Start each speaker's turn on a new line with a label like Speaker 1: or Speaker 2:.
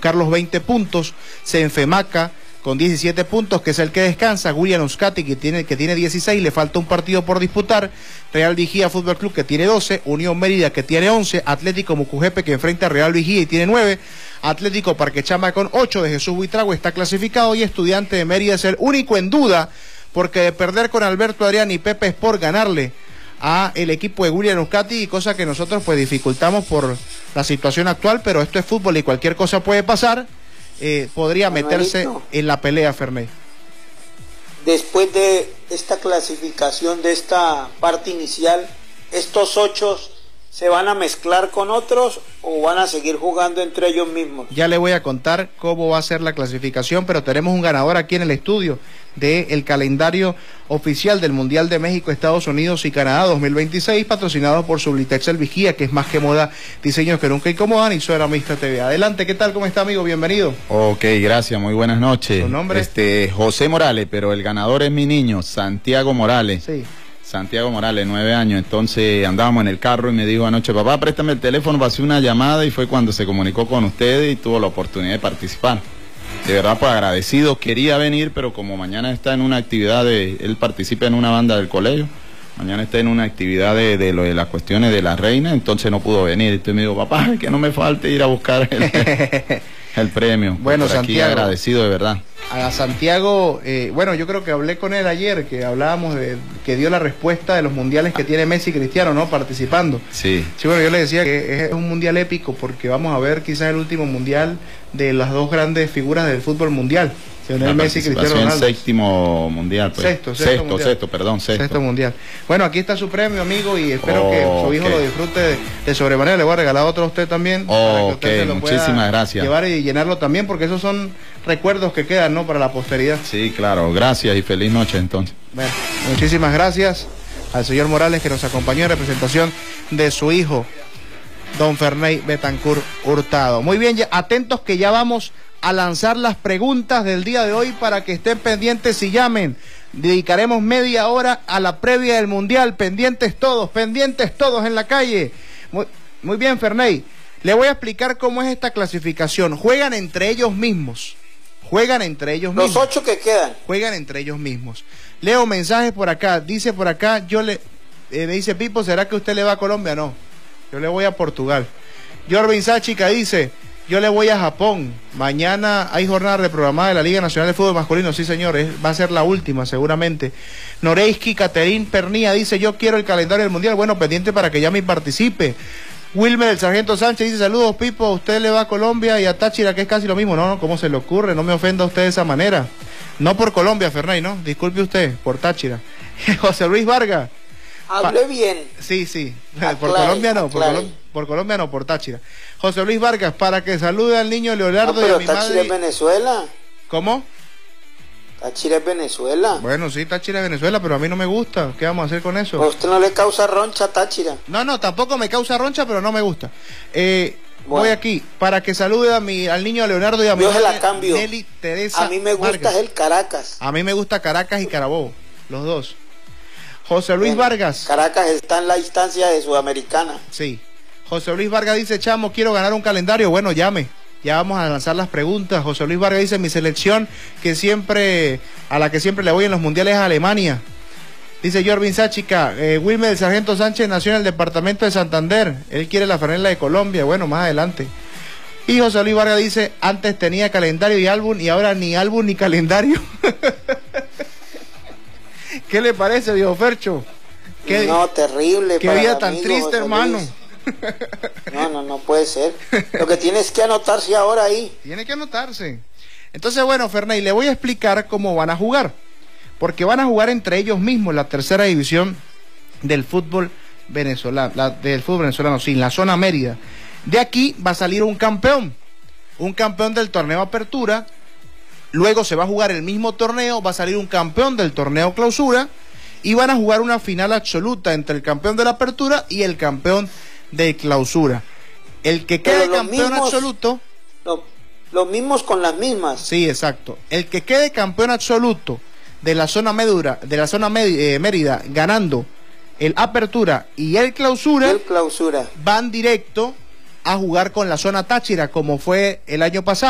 Speaker 1: buscar los 20 puntos. Se enfemaca con 17 puntos, que es el que descansa. William Euskadi, que tiene 16, le falta un partido por disputar. Real Vigía Fútbol Club, que tiene 12. Unión Mérida, que tiene 11. Atlético Mucujepe, que enfrenta a Real Vigía y tiene 9. Atlético Parquechama con 8 de Jesús Buitrago está clasificado, y Estudiante de Mérida es el único en duda, porque de perder con Alberto Adrián y Pepe Sport, ganarle a el equipo de William Euskadi, cosa que nosotros pues dificultamos por la situación actual, pero esto es fútbol y cualquier cosa puede pasar. Podría meterse en la pelea, Ferney.
Speaker 2: Después de esta clasificación de esta parte inicial, ¿estos 8 se van a mezclar con otros o van a seguir jugando entre ellos mismos?
Speaker 1: Ya le voy a contar cómo va a ser la clasificación, pero tenemos un ganador aquí en el estudio del calendario oficial del Mundial de México, Estados Unidos y Canadá 2026, patrocinado por Sublitex El Vigía, que es más que moda, diseños que nunca incomodan, y Suera Mixta TV. Adelante, ¿qué tal? ¿Cómo está, amigo? Bienvenido.
Speaker 3: Ok, gracias, muy buenas noches.
Speaker 1: ¿Tu nombre?
Speaker 3: José Morales, pero el ganador es mi niño, Santiago Morales.
Speaker 1: Sí.
Speaker 3: Santiago Morales, 9 años, entonces andábamos en el carro y me dijo anoche, papá, préstame el teléfono para hacer una llamada, y fue cuando se comunicó con ustedes y tuvo la oportunidad de participar. De verdad, pues agradecido, quería venir, pero como mañana está en una actividad él participa en una banda del colegio, mañana está en una actividad de lo de las cuestiones de la reina, entonces no pudo venir. Entonces me dijo, papá, que no me falte ir a buscar el premio.
Speaker 1: Bueno,
Speaker 3: por aquí
Speaker 1: Santiago,
Speaker 3: agradecido de verdad.
Speaker 1: A Santiago, bueno, yo creo que hablé con él ayer, que hablábamos de que dio la respuesta de los mundiales que tiene Messi y Cristiano, ¿no? Participando.
Speaker 3: Sí.
Speaker 1: Sí, bueno, yo le decía que es un mundial épico, porque vamos a ver quizás el último mundial de las dos grandes figuras del fútbol mundial, Lionel Messi y Cristiano Ronaldo.
Speaker 3: Séptimo mundial, pues. Sexto
Speaker 1: mundial. Bueno, aquí está su premio, amigo, y espero que su hijo lo disfrute de sobremanera. Le voy a regalar otro a usted también, para que usted se lo pueda
Speaker 3: muchísimas gracias.
Speaker 1: Llevar y llenarlo también, porque esos son recuerdos que quedan, ¿no?, para la posteridad.
Speaker 3: Sí, claro, gracias y feliz noche entonces.
Speaker 1: Bueno, muchísimas gracias al señor Morales, que nos acompañó en representación de su hijo, don Ferney Betancourt Hurtado. Muy bien, ya, atentos que ya vamos a lanzar las preguntas del día de hoy para que estén pendientes y llamen. Dedicaremos media hora a la previa del Mundial, pendientes todos en la calle. Muy bien, Ferney, le voy a explicar cómo es esta clasificación. Juegan entre ellos mismos. Los
Speaker 2: 8 que quedan.
Speaker 1: Juegan entre ellos mismos. Leo mensajes por acá. Dice por acá, me dice Pipo, ¿será que usted le va a Colombia? No, yo le voy a Portugal. Jorvin Sáchica dice, yo le voy a Japón. Mañana hay jornada reprogramada de la Liga Nacional de Fútbol Masculino. Sí, señor, va a ser la última seguramente. Noreisky Caterín Pernía dice, yo quiero el calendario del Mundial. Bueno, pendiente para que llame y participe. Wilmer el Sargento Sánchez dice, saludos, Pipo, usted le va a Colombia y a Táchira, que es casi lo mismo. No, ¿cómo se le ocurre? No me ofenda a usted de esa manera. No por Colombia, Ferney, ¿no? Disculpe usted, por Táchira. José Luis Vargas.
Speaker 2: Hable bien.
Speaker 1: Sí. Por Colombia no, por Colombia no, por Táchira. José Luis Vargas, para que salude al niño Leonardo y a mi madre.
Speaker 2: Táchira es Venezuela.
Speaker 1: ¿Cómo?
Speaker 2: Táchira es Venezuela.
Speaker 1: Bueno, sí, Táchira es Venezuela, pero a mí no me gusta. ¿Qué vamos a hacer con eso?
Speaker 2: ¿A usted no le causa roncha Táchira?
Speaker 1: No, tampoco me causa roncha, pero no me gusta. Voy aquí, para que salude al niño Leonardo y a mi
Speaker 2: madre, la cambio.
Speaker 1: Nelly Teresa
Speaker 2: A mí me gusta
Speaker 1: Vargas.
Speaker 2: el Caracas.
Speaker 1: A mí me gusta Caracas y Carabobo, los dos. José Luis Vargas.
Speaker 2: Caracas está en la instancia de Sudamericana.
Speaker 1: Sí. José Luis Vargas dice, chamo, quiero ganar un calendario. Bueno, llame. Ya vamos a lanzar las preguntas. José Luis Vargas dice, mi selección a la que siempre le voy en los mundiales es Alemania. Dice Jorvin Sáchica, Wilmer el Sargento Sánchez nació en el departamento de Santander. Él quiere la franela de Colombia. Bueno, más adelante. Y José Luis Vargas dice, antes tenía calendario y álbum y ahora ni álbum ni calendario. ¿Qué le parece, viejo Fercho?
Speaker 2: No, terrible.
Speaker 1: Qué vida tan triste, hermano.
Speaker 2: No puede ser. Lo que tiene es que anotarse ahora ahí.
Speaker 1: Tiene que anotarse. Entonces, bueno, Ferney, le voy a explicar cómo van a jugar. Porque van a jugar entre ellos mismos la tercera división del fútbol venezolano, sí, en la zona Mérida. De aquí va a salir un campeón del torneo Apertura. Luego se va a jugar el mismo torneo, va a salir un campeón del torneo Clausura y van a jugar una final absoluta entre el campeón de la Apertura y el campeón de Clausura. El que quede campeón absoluto...
Speaker 2: Los mismos con las mismas.
Speaker 1: Sí, exacto. El que quede campeón absoluto de la zona Mérida ganando el Apertura y el Clausura, van directo a jugar con la zona Táchira, como fue el año pasado.